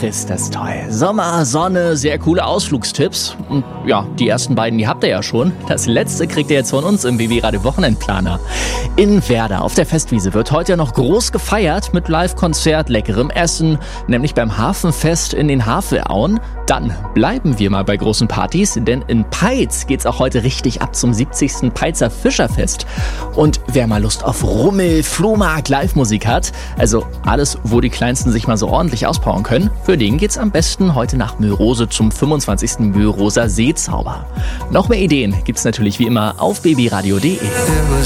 Ach, ist das toll. Sommer, Sonne, sehr coole Ausflugstipps. Und ja, die ersten beiden, die habt ihr ja schon. Das letzte kriegt ihr jetzt von uns im BB Radio Wochenendplaner. In Werder auf der Festwiese wird heute ja noch groß gefeiert mit Live-Konzert, leckerem Essen, nämlich beim Hafenfest in den Havelauen. Dann bleiben wir mal bei großen Partys, denn in Peitz geht's auch heute richtig ab zum 70. Peitzer Fischerfest. Und wer mal Lust auf Rummel, Flohmarkt, Live-Musik hat, also alles, wo die Kleinsten sich mal so ordentlich auspowern können, für den geht's am besten heute nach Mörose zum 25. Mörroser Seezauber. Noch mehr Ideen gibt's natürlich wie immer auf bbradio.de.